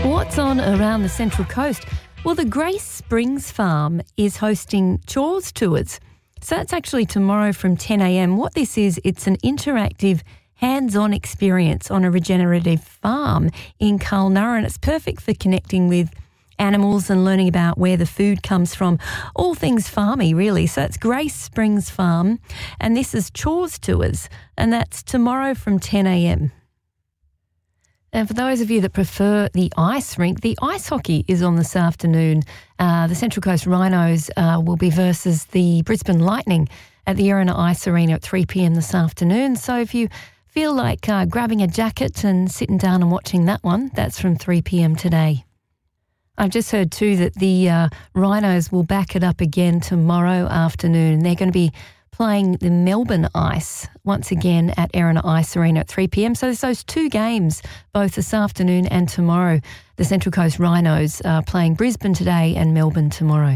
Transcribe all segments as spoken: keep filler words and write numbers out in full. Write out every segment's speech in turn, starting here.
What's on around the Central Coast? Well, the Grace Springs Farm is hosting chores tours. So that's actually tomorrow from ten a.m. What this is, it's an interactive, hands-on experience on a regenerative farm in Kulnura, and it's perfect for connecting with animals and learning about where the food comes from. All things farmy, really. So it's Grace Springs Farm, and this is chores tours, and that's tomorrow from ten a.m. And for those of you that prefer the ice rink, the ice hockey is on this afternoon. Uh, the Central Coast Rhinos uh, will be versus the Brisbane Lightning at the Erina Ice Arena at three p.m. this afternoon. So if you feel like uh, grabbing a jacket and sitting down and watching that one, that's from three p.m. today. I've just heard too that the uh, Rhinos will back it up again tomorrow afternoon. They're going to be playing the Melbourne Ice once again at Erina Ice Arena at three p.m. So there's those two games, both this afternoon and tomorrow. The Central Coast Rhinos are playing Brisbane today and Melbourne tomorrow.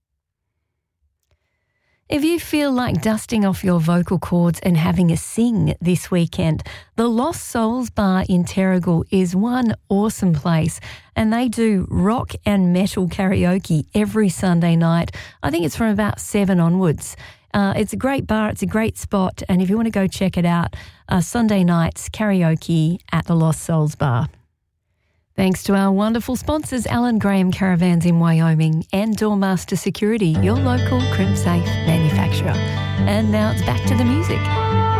If you feel like dusting off your vocal cords and having a sing this weekend, the Lost Souls Bar in Terrigal is one awesome place, and they do rock and metal karaoke every Sunday night. I think it's from about seven onwards. Uh, it's a great bar, it's a great spot, and if you want to go check it out, uh, Sunday nights karaoke at the Lost Souls Bar. Thanks to our wonderful sponsors, Alan Graham Caravans in Wyoming and Doormaster Security, your local CrimSafe manufacturer. And now it's back to the music.